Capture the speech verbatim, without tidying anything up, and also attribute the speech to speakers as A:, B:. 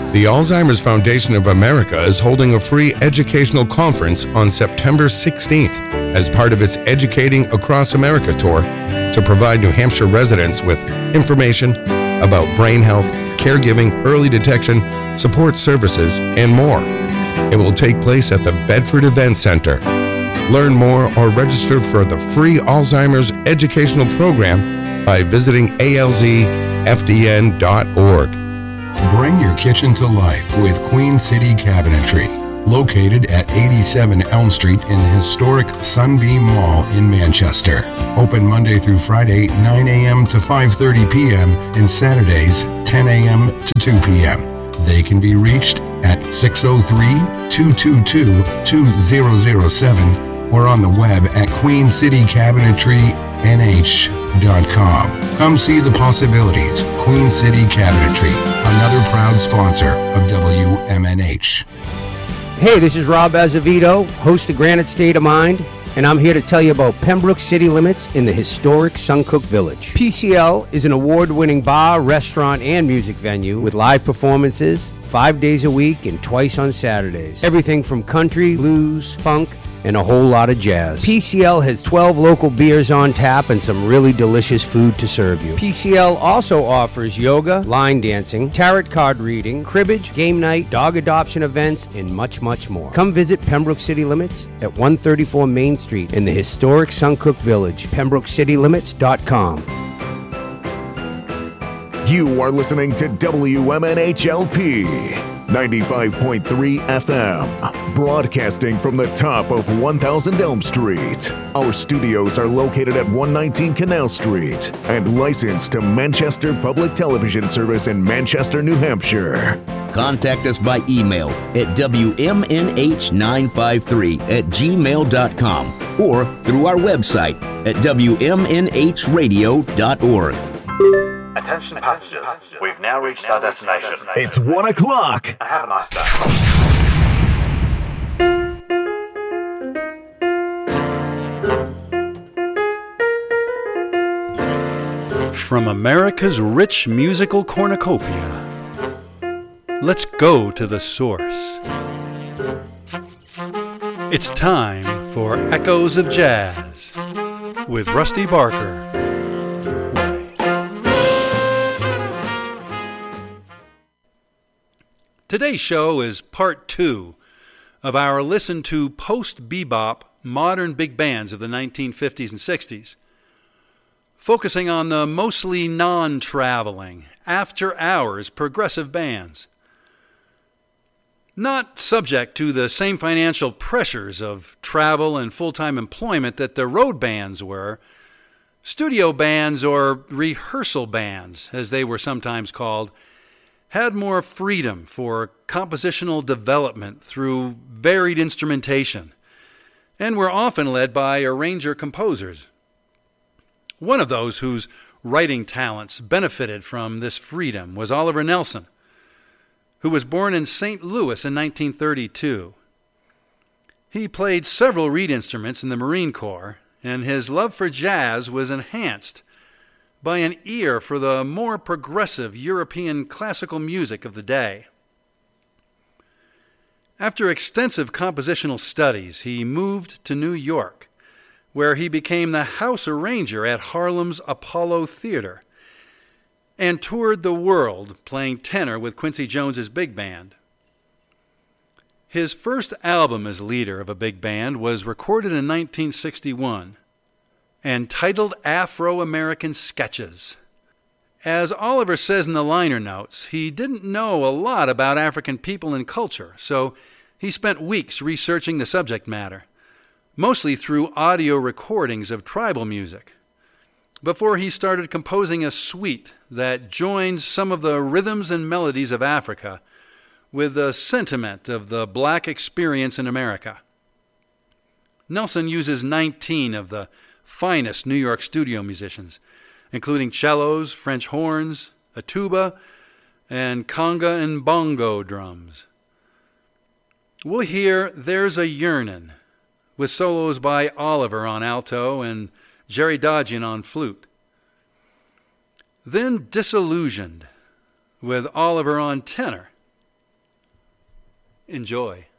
A: The Alzheimer's Foundation of America is holding a free educational conference on September sixteenth as part of its Educating Across America tour to provide New Hampshire residents with information about brain health, caregiving, early detection, support services, and more. It will take place at the Bedford Event Center. Learn more or register for the free Alzheimer's educational program by visiting A L Z F D N dot org.
B: Bring your kitchen to life with Queen City Cabinetry, located at eighty-seven Elm Street in the historic Sunbeam Mall in Manchester. Open Monday through Friday, nine a.m. to five thirty p.m. and Saturdays, ten a.m. to two p.m. They can be reached at six oh three, two two two, two zero zero seven or on the web at queen city cabinetry n h dot com. Come see the possibilities. Queen City Cabinetry, another proud sponsor of W M N H.
C: Hey, this is Rob Azevedo, host of Granite State of Mind, and I'm here to tell you about Pembroke City Limits in the historic Suncook Village. P C L is an award-winning bar, restaurant, and music venue with live performances five days a week and twice on Saturdays. Everything from country, blues, funk, and a whole lot of jazz. P C L has twelve local beers on tap and some really delicious food to serve you. P C L also offers yoga, line dancing, tarot card reading, cribbage, game night, dog adoption events, and much, much more. Come visit Pembroke City Limits at one thirty-four Main Street in the historic Suncook Village, pembroke city limits dot com.
D: You are listening to W M N H L P ninety-five point three F M, broadcasting from the top of one thousand Elm Street. Our studios are located at one nineteen Canal Street and licensed to Manchester Public Television Service in Manchester, New Hampshire.
E: Contact us by email at W M N H nine five three at gmail dot com or through our website at W M N H radio dot org.
F: Attention passengers, we've now reached our destination.
D: It's one o'clock.
F: Have a nice
G: day. From America's rich musical cornucopia, let's go to the source. It's time for Echoes of Jazz with Rusty Barker. Today's show is part two of our listen to post-bebop modern big bands of the nineteen fifties and sixties, focusing on the mostly non-traveling, after-hours progressive bands. Not subject to the same financial pressures of travel and full-time employment that the road bands were, studio bands, or rehearsal bands, as they were sometimes called, had more freedom for compositional development through varied instrumentation, and were often led by arranger-composers. One of those whose writing talents benefited from this freedom was Oliver Nelson, who was born in Saint Louis in nineteen thirty-two. He played several reed instruments in the Marine Corps, and his love for jazz was enhanced by an ear for the more progressive European classical music of the day. After extensive compositional studies, he moved to New York, where he became the house arranger at Harlem's Apollo Theater and toured the world playing tenor with Quincy Jones's big band. His first album as leader of a big band was recorded in nineteen sixty-one and titled Afro-American Sketches. As Oliver says in the liner notes, he didn't know a lot about African people and culture, so he spent weeks researching the subject matter, mostly through audio recordings of tribal music, before he started composing a suite that joins some of the rhythms and melodies of Africa with the sentiment of the black experience in America. Nelson uses nineteen of the finest New York studio musicians, including cellos, French horns, a tuba, and conga and bongo drums. We'll hear There's a Yearnin', with solos by Oliver on alto and Jerry Dodgian on flute. Then Disillusioned, with Oliver on tenor Enjoy.